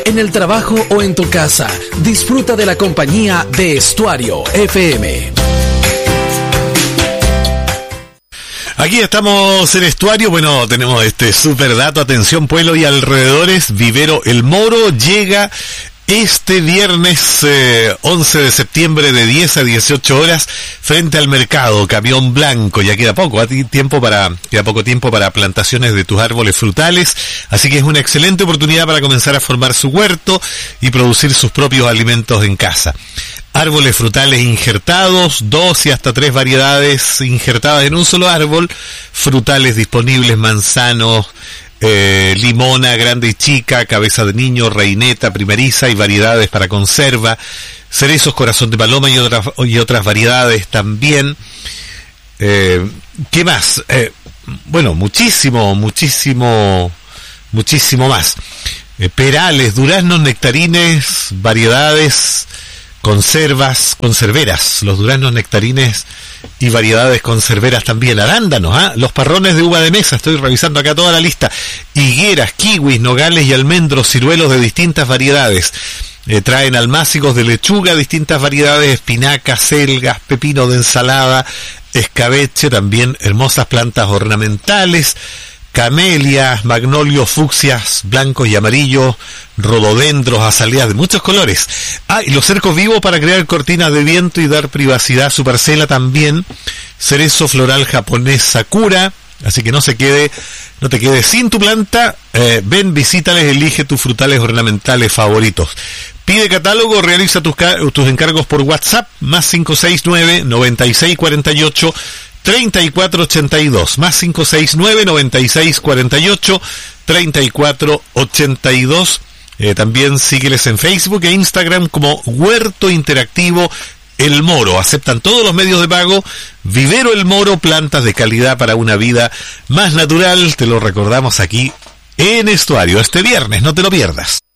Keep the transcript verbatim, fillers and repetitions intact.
en el trabajo o en tu casa, disfruta de la compañía de Estuario F M. Aquí estamos en Estuario. Bueno, tenemos este super dato. Atención, pueblo y alrededores. Vivero El Moro llega este viernes eh, once de septiembre de diez a dieciocho horas frente al mercado. Camión blanco. Ya queda poco, ¿eh? tiempo para, queda poco tiempo para plantaciones de tus árboles frutales. Así que es una excelente oportunidad para comenzar a formar su huerto y producir sus propios alimentos en casa. Árboles frutales injertados, dos y hasta tres variedades injertadas en un solo árbol. Frutales disponibles, manzanos, eh, limona, grande y chica, cabeza de niño, reineta, primeriza y variedades para conserva. Cerezos, corazón de paloma y otras, y otras variedades también. Eh, ¿Qué más? Eh, bueno, muchísimo, muchísimo, muchísimo más. Eh, perales, duraznos, nectarines, variedades, conservas, conserveras, los duraznos, nectarines y variedades conserveras también, arándanos, ¿ah? Los parrones de uva de mesa, estoy revisando acá toda la lista, higueras, kiwis, nogales y almendros, ciruelos de distintas variedades, eh, traen almácigos de lechuga, distintas variedades, espinacas, selgas, pepino de ensalada, escabeche, también hermosas plantas ornamentales, camelias, magnolios, fucsias, blancos y amarillos, rododendros, azaleas de muchos colores. Ah, y los cercos vivos para crear cortinas de viento y dar privacidad a su parcela también. Cerezo floral japonés Sakura, así que no se quede, no te quedes sin tu planta. Eh, ven, visítales, elige tus frutales ornamentales favoritos. Pide catálogo, realiza tus, tus encargos por WhatsApp, más cinco seis nueve, noventa y seis cuarenta y ocho, treinta y cuatro ochenta y dos, más cinco seis nueve, noventa y seis cuarenta y ocho, treinta y cuatro ochenta y dos. Eh, también sígueles en Facebook e Instagram como Huerto Interactivo El Moro. Aceptan todos los medios de pago. Vivero El Moro, plantas de calidad para una vida más natural. Te lo recordamos aquí en Estuario este viernes, no te lo pierdas.